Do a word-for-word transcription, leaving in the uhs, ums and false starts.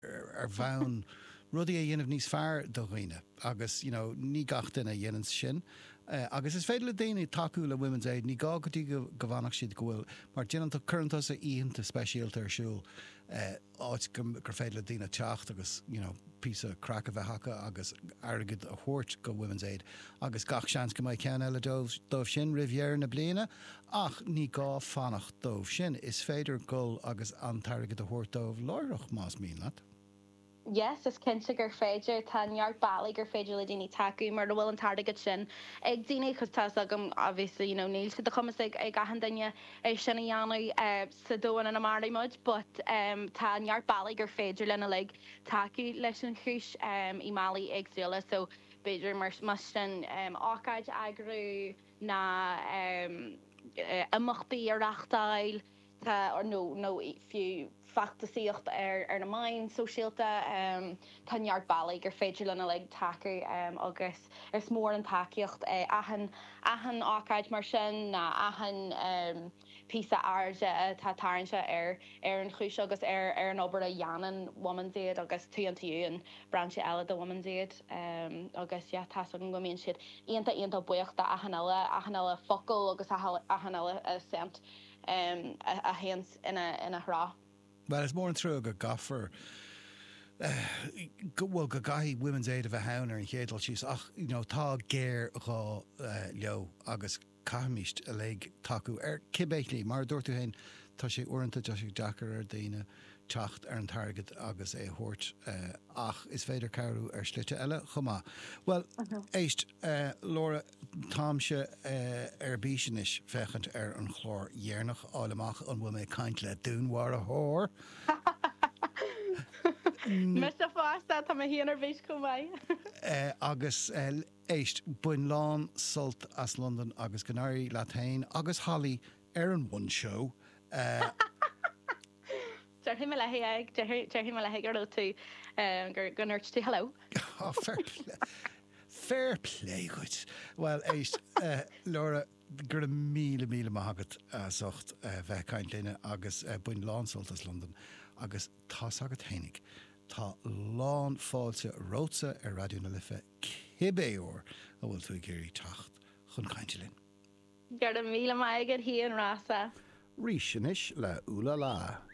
ar bhain rudí a dhéanamh níos fearr do dhaoine agus you know, ní gach duine dhéanaan sin. Uh, agus is féidir le daoine taú le Women's Aid, ní gá gotí go bhhanach siad go bhfuil mar déananta chuantas a íonanta speisialta arsúil uh, áit gur féidir le daoine teacht agus you know, písa crack a bheith hacha agus airgid a thuirt go Women's Aid agus gach seans go mbeidh ceann eile dómh dómh sin rihhéar na bliana ach ní gá fannach dómh sin is féidir gol agus an targad a thuirt dómh láireach más mín leat. Yes, is cinnte gur féidir tá neart bailí gur féidir le daoine taú mar bhfuil an targad sin ag daoine chus tá agam obviously you know, níl si de chumas ag ag gahan daine é sinna dheanú uh, sa dóin an amara muid, but um, tá neart bailí gur féidir lena le taú leis an chúis um, i málaí agsúla, so beidir mar mas sin um, ácaid agrú na um, uh, amachtaí ar achtáil tá or no no fiú factasíocht ar ar na main sosiálta um, tá neart bailí gur féidir lena le taú um, agus ar mór an takeíocht uh, ahan ahan ácaid mar sin na ahan um, písa airde uh, tá tairnse ar ar an chúis agus ar ar an obair a dhéanaan Women's Aid agus tú an tú an branche eile do Women's Aid um, agus yeah, tá an gomíonn siad íonta íonta buíocht a ahan eile ahan eile focail agus ahan eile a cent um, a, a hens ina ina rá. Well, it's more an trú go gaffer bhfuil go gaithí Women's Aid a bheith hanar an chéadal síos ach you know, tá géir rá uh, leo agus caiimiist a le taú ar cibéiclí mar dúirtú hain tá sé uanta de sé deachar ar daine teacht ar an targad agus é thuirt uh, ach is féidir carú ar slite eile chumá. Well, uh-huh. éist uh, Laura táimse uh, ar bíisinis fechant ar an chlór dhéarnach álamach an bhfuil mé caint le dúnhhar a thór. Mis a fásta tá híanaar bhís go bhaid. Agus uh, éist buin lán sult as London agus gnáirí letain agus Holly ar an one show. Uh, Tar him le ag tar him le ag ar tú gur gunnirt tú hello. Oh, fair play. Fair play, good. Well, éist uh, Laura gur míle míle maigad uh, socht uh, bheith caint léine agus uh, buin lán sult as London agus tá sagad hénig. Tá lán fáilte rótsa ar radioúna lifa cibé ór a bhfuil tú géirí tacht chun cainte linn. Gur míle maigad hí an rasa. Ríisinis le úla lá.